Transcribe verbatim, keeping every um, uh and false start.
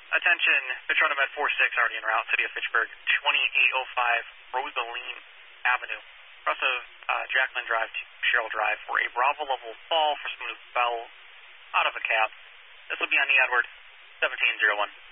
Attention, Metro Med four six already en route, City of Fitchburg, twenty-eight oh five Rosaline Avenue, across of uh, Jacqueline Drive to Cheryl Drive for a Bravo level fall for someone who fell out of a cab. This will be on the Edward, seventeen oh one.